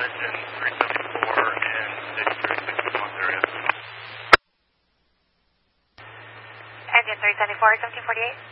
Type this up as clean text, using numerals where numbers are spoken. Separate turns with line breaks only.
engine 374 in 636 area.
Engine 374, 1748.